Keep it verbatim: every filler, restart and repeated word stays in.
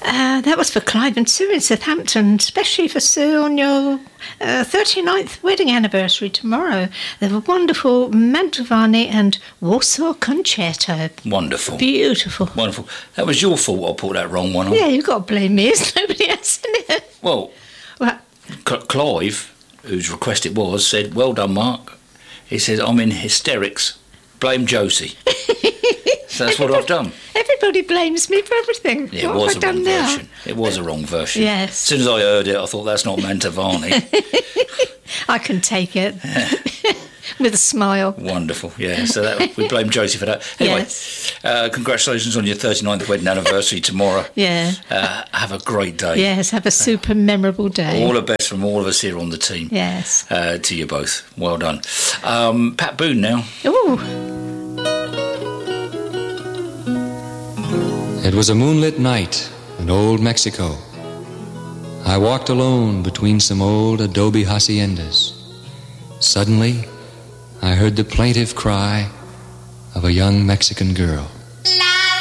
Uh, that was for Clive and Sue in Southampton, especially for Sue on your uh, thirty-ninth wedding anniversary tomorrow. They have a wonderful Mantovani and Warsaw Concerto. Wonderful. Beautiful. Wonderful. That was your fault I put that wrong one on. Yeah, you've got to blame me. It's nobody else in it. Well, Well, C- Clive, whose request it was, said, well done, Mark. He says, I'm in hysterics. Blame Josie. So that's what I've done. everybody blames me for everything. Yeah, what it was have a I wrong done now? version. It was a wrong version. Yes. As soon as I heard it, I thought, that's not Mantovani. I can take it with a smile. Wonderful, yeah. So that, we blame Josie for that. Anyway, Yes. uh, congratulations on your thirty-ninth wedding anniversary tomorrow. Yeah. Uh, have a great day. Yes, have a super memorable day. All the best from all of us here on the team. Yes. Uh, to you both. Well done. Um, Pat Boone now. Ooh. It was a moonlit night in old Mexico. I walked alone between some old adobe haciendas. Suddenly, I heard the plaintive cry of a young Mexican girl.